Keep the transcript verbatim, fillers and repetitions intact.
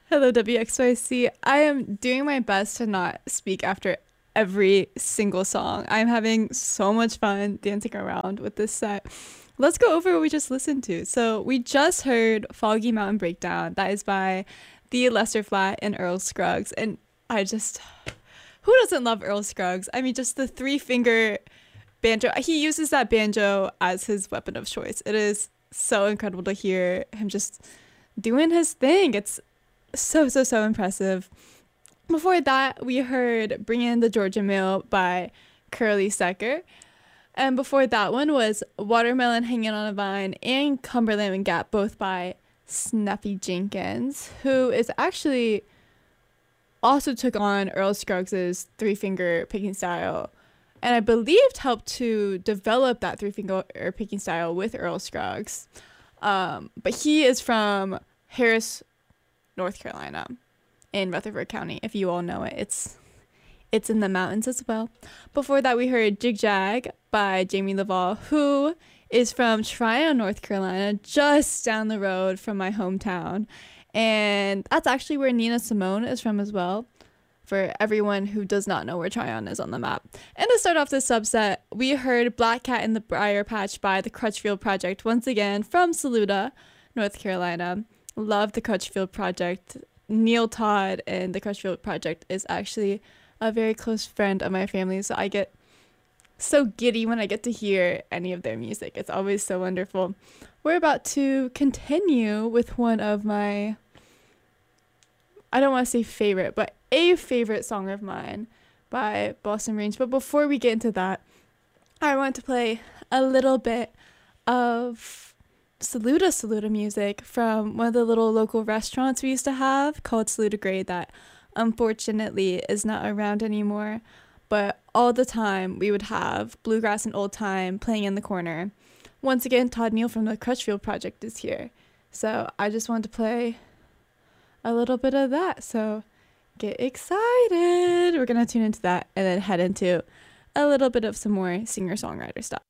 Hello, W X Y C. I am doing my best to not speak after every single song. I'm having so much fun dancing around with this set. Let's go over what we just listened to. So, we just heard Foggy Mountain Breakdown. That is by the Lester Flat and Earl Scruggs. And I just, who doesn't love Earl Scruggs? I mean, just the three finger banjo. He uses that banjo as his weapon of choice. It is so incredible to hear him just doing his thing. It's so, so, so impressive. Before that, we heard Bring In the Georgia Mail by Curly Secker. And before that one was Watermelon Hanging on a Vine and Cumberland Gap, both by Snuffy Jenkins, who is actually also took on Earl Scruggs' three finger picking style. And I believed helped to develop that three finger picking style with Earl Scruggs. Um, but he is from Harris, North Carolina, in Rutherford County, if you all know it. It's it's in the mountains as well. Before that, we heard Jig Jag by Jamie Laval, who is from Tryon, North Carolina, just down the road from my hometown. And that's actually where Nina Simone is from as well, for everyone who does not know where Tryon is on the map. And to start off this subset, we heard Black Cat in the Briar Patch by the Crutchfield Project, once again from Saluda, North Carolina. Love the Crutchfield Project. Neil Todd and the Crutchfield Project is actually a very close friend of my family, so I get so giddy when I get to hear any of their music. It's always so wonderful. We're about to continue with one of my, I don't want to say favorite, but a favorite song of mine by Boston Range. But before we get into that, I want to play a little bit of Saluda Saluda music from one of the little local restaurants we used to have called Saluda Grade that unfortunately is not around anymore. But all the time we would have bluegrass and old time playing in the corner. Once again, Todd Neal from the Crutchfield Project is here. So I just wanted to play a little bit of that. So get excited. We're going to tune into that and then head into a little bit of some more singer-songwriter stuff.